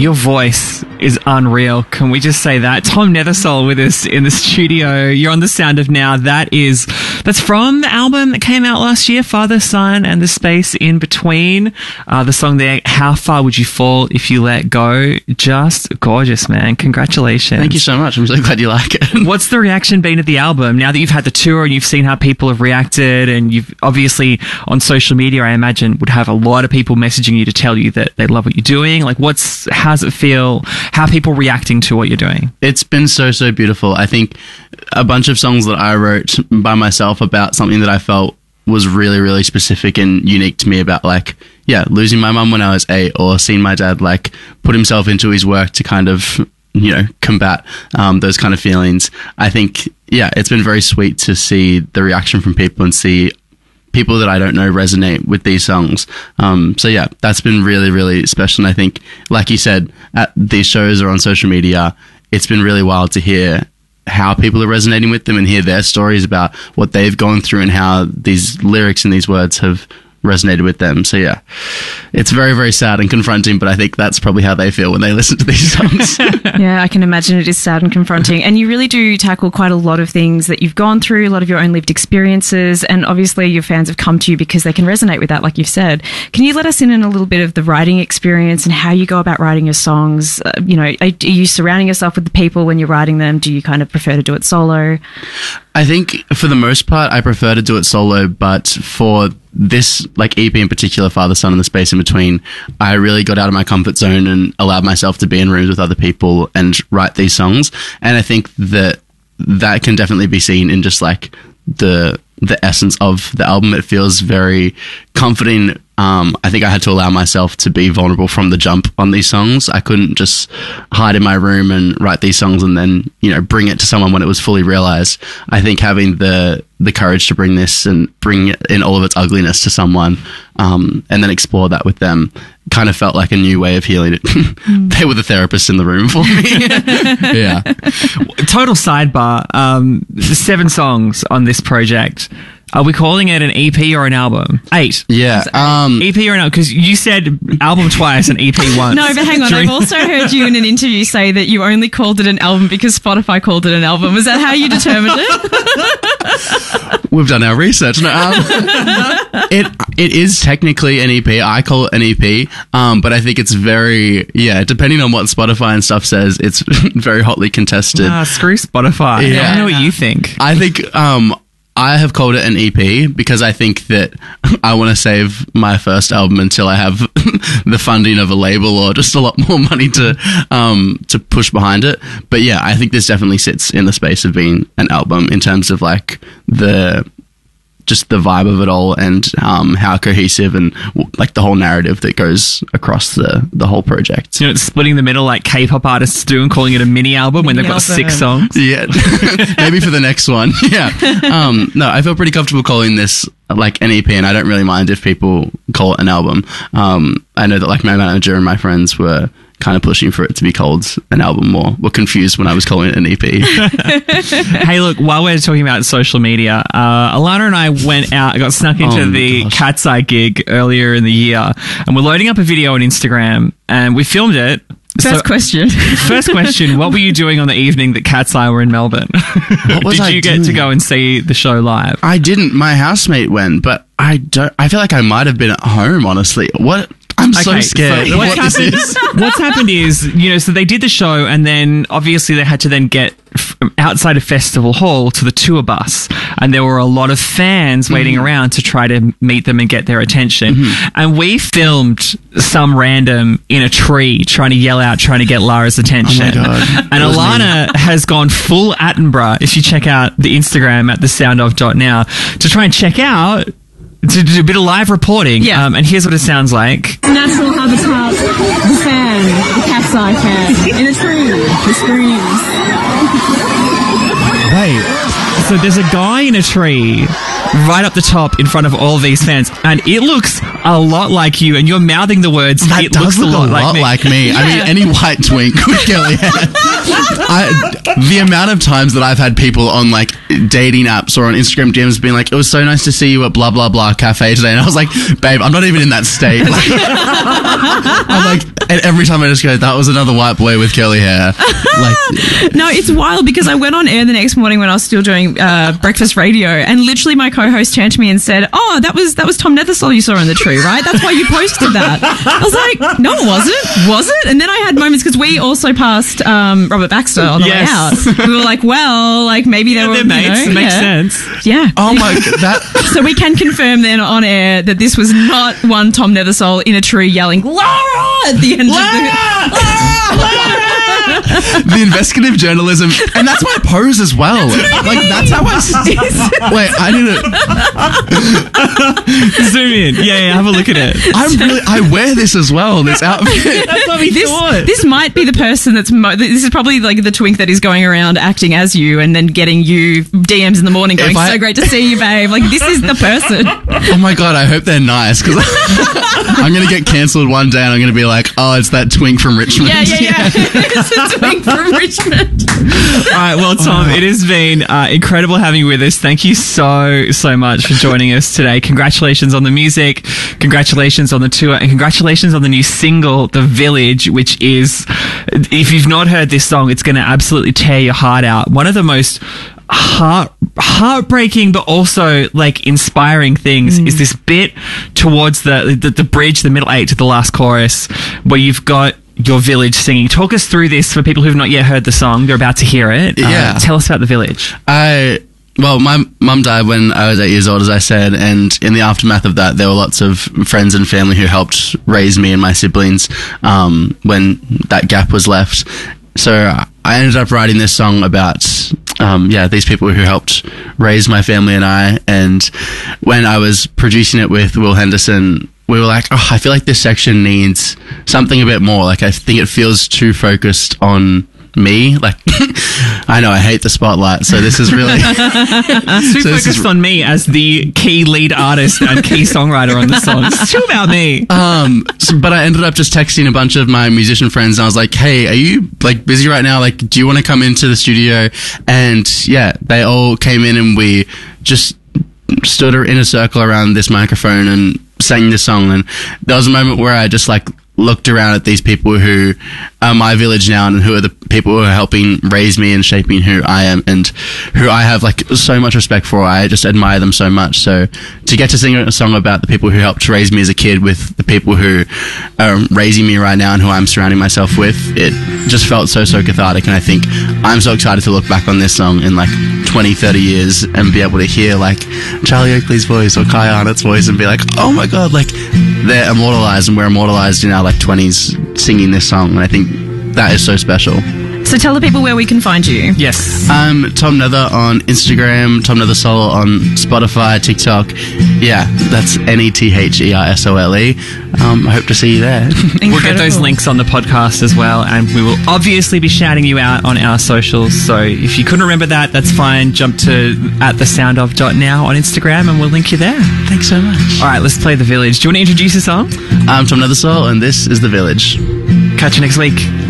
Your voice is unreal. Can we just say that? Tom Nethersole with us in the studio. You're on The Sound of Now. That's from the album that came out last year, Father, Son, and the Space in Between. The song there, How Far Would You Fall If You Let Go? Just gorgeous, man. Congratulations. Thank you so much. I'm so glad you like it. What's the reaction been to the album? Now that you've had the tour and you've seen how people have reacted, and you've obviously on social media, I imagine, would have a lot of people messaging you to tell you that they love what you're doing. Like, how's it feel? How are people reacting to what you're doing? It's been so beautiful. I think a bunch of songs that I wrote by myself about something that I felt was really, really specific and unique to me about, like, losing my mum when I was 8, or seeing my dad, like, put himself into his work to kind of, combat those kind of feelings. I think, it's been very sweet to see the reaction from people and see people that I don't know resonate with these songs. That's been really, really special. And I think, like you said, at these shows or on social media, it's been really wild to hear how people are resonating with them and hear their stories about what they've gone through and how these lyrics and these words have resonated with them. It's very, very sad and confronting, but I think that's probably how they feel when they listen to these songs. Yeah, I can imagine it is sad and confronting. And you really do tackle quite a lot of things that you've gone through, a lot of your own lived experiences, and obviously your fans have come to you because they can resonate with that, like you've said. Can you let us in on a little bit of the writing experience and how you go about writing your songs? Are you surrounding yourself with the people when you're writing them? Do you kind of prefer to do it solo? I think for the most part, I prefer to do it solo, but for this EP in particular, Father, Son, and the Space in Between, I really got out of my comfort zone and allowed myself to be in rooms with other people and write these songs. And I think that can definitely be seen in just like the essence of the album. It feels very comforting. I think I had to allow myself to be vulnerable from the jump on these songs. I couldn't just hide in my room and write these songs and then, bring it to someone when it was fully realized. I think having the courage to bring this and bring it in all of its ugliness to someone, and then explore that with them, kind of felt like a new way of healing it. They were the therapist in the room for me. Yeah. Total sidebar. 7 songs on this project. Are we calling it an EP or an album? 8. Yeah. EP or an album? Because you said album twice and EP once. No, but hang on. I've also heard you in an interview say that you only called it an album because Spotify called it an album. Was that how you determined it? We've done our research. No, it is technically an EP. I call it an EP. But I think it's very, depending on what Spotify and stuff says, it's very hotly contested. Screw Spotify. Yeah. I know what you think. I think, I have called it an EP because I think that I want to save my first album until I have the funding of a label or just a lot more money to push behind it. But I think this definitely sits in the space of being an album in terms of like the vibe of it all and how cohesive and like the whole narrative that goes across the whole project. It's splitting the middle like K-pop artists do and calling it a mini album when they've got 6 songs. Yeah, maybe for the next one. Yeah. No, I feel pretty comfortable calling this like an EP, and I don't really mind if people call it an album. I know that like my manager and my friends were kind of pushing for it to be called an album or were confused when I was calling it an EP. Hey, look, while we're talking about social media, Alana and I got snuck into the Cat's Eye gig earlier in the year, and we're loading up a video on Instagram, and we filmed it. First question, what were you doing on the evening that Cat's Eye were in Melbourne? Did you get to go and see the show live? I didn't. My housemate went, but I feel like I might have been at home, honestly. What? I'm so scared. So what's happened is, so they did the show, and then obviously they had to then get outside of Festival Hall to the tour bus, and there were a lot of fans waiting around to try to meet them and get their attention. And we filmed some random in a tree trying to yell out, trying to get Lara's attention. Oh my God. And Alana has gone full Attenborough, if you check out the Instagram at thesoundof.now, to try and check out, to do a bit of live reporting. Yeah. And here's what it sounds like. Natural habitat, the fan, the Cat's Eye fan, in a tree, the screams. Wait, so there's a guy in a tree right up the top in front of all these fans, and it looks a lot like you, and you're mouthing the words. That it does looks look a lot like me. I mean, any white twink with curly hair. The amount of times that I've had people on like dating apps or on Instagram DMs being like, "It was so nice to see you at blah blah blah cafe today," and I was like, "Babe, I'm not even in that state." Like, I'm like, and every time I just go, "That was another white boy with curly hair." Like, No, it's wild because I went on air the next morning when I was still doing breakfast radio, and literally my co-host turned to me and said, "Oh, that was Tom Nethersole you saw in the tree, right? That's why you posted that." I was like, "No, it wasn't. Was it?" And then I had moments because we also passed Robert Baxter on the way out. We were like, "Well, like maybe they were They're mates. It makes sense. Yeah. oh my god, that. So we can confirm then on air that this was not one Tom Nethersole in a tree yelling "Laura" at the end of The investigative journalism, and that's my pose as well. Like, that's how I. Wait, I need to. Zoom in. Yeah, have a look at it. I wear this as well. This outfit. That's what we thought. This might be the person that's this is probably like the twink that is going around acting as you and then getting you DMs in the morning going, "So great to see you, babe." Like, this is the person. Oh my god, I hope they're nice, because I'm gonna get cancelled one day and I'm gonna be like, "Oh, it's that twink from Richmond." Yeah. It's a twink from Richmond. All right, well, Tom, it has been incredible having you with us. Thank you so much for joining us today. Congratulations on the music, congratulations on the tour, and congratulations on the new single, The Village, which is, if you've not heard this song, it's going to absolutely tear your heart out. One of the most heartbreaking but also like inspiring things is this bit towards the bridge, the middle eight to the last chorus, where you've got your village singing. Talk us through this for people who've not yet heard the song. They're about to hear it. Yeah. Tell us about The Village. Well, my mum died when I was 8 years old, as I said, and in the aftermath of that, there were lots of friends and family who helped raise me and my siblings when that gap was left. So I ended up writing this song about, these people who helped raise my family and I. And when I was producing it with Will Henderson, we were like, "Oh, I feel like this section needs something a bit more. Like, I think it feels too focused on me." Like, I know I hate the spotlight, so this is really Too focused on me as the key lead artist and key songwriter on the song. It's too about me. But I ended up just texting a bunch of my musician friends, and I was like, "Hey, are you like busy right now? Like, do you want to come into the studio?" And yeah, they all came in, and we just stood in a circle around this microphone and sang this song. And there was a moment where I just like looked around at these people who are my village now, and who are the people who are helping raise me and shaping who I am, and who I have like so much respect for. I just admire them so much. So to get to sing a song about the people who helped raise me as a kid with the people who are raising me right now and who I'm surrounding myself with, it just felt so cathartic. And I think I'm so excited to look back on this song in like 20-30 years and be able to hear like Charlie Oakley's voice or Kai Arnott's voice and be like, "Oh my god, like they're immortalized and we're immortalized in our like 20s singing this song." And I think that is so special. So tell the people where we can find you. Yes. I'm Tom Nether on Instagram, Tom Nethersole on Spotify, TikTok. Yeah, that's NETHERSOLE. I hope to see you there. We'll get those links on the podcast as well, and we will obviously be shouting you out on our socials. So if you couldn't remember that, that's fine. Jump to @thesoundof.now on Instagram and we'll link you there. Thanks so much. All right, let's play The Village. Do you want to introduce the song? I'm Tom Nethersole and this is The Village. Catch you next week.